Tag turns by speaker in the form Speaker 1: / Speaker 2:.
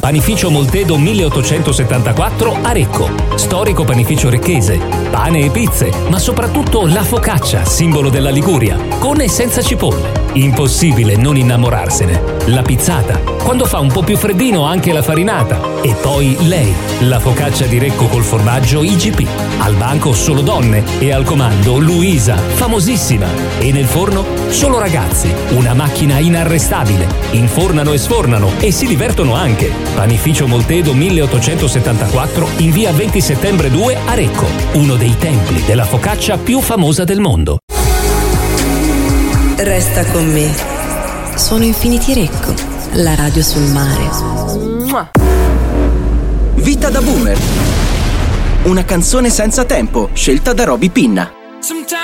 Speaker 1: Panificio Moltedo 1874 Arecco. Storico panificio recchese. Pane e pizze, ma soprattutto la focaccia, simbolo della Liguria, con e senza cipolle. Impossibile non innamorarsene. La pizzata, quando fa un po' più freddino anche la farinata. E poi lei, la focaccia di Recco col formaggio IGP. Al banco solo donne e al comando Luisa, famosissima. E nel forno solo ragazzi, una macchina inarrestabile. Infornano e sfornano e si divertono anche. Panificio Moltedo 1874 in via 20 settembre 2 a Recco, uno dei templi della focaccia più famosa del mondo.
Speaker 2: Resta con me. Sono Infinity Recco, la radio sul mare.
Speaker 3: Vita da boomer. Una canzone senza tempo, scelta da Roby Pinna.